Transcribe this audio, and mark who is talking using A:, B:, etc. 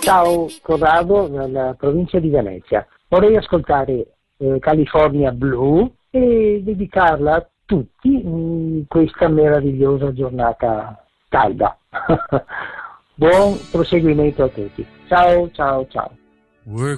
A: Ciao Corrado, dalla provincia di Venezia. Vorrei ascoltare California Blue e dedicarla a tutti in questa meravigliosa giornata calda. Buon proseguimento a tutti. Ciao, ciao, ciao.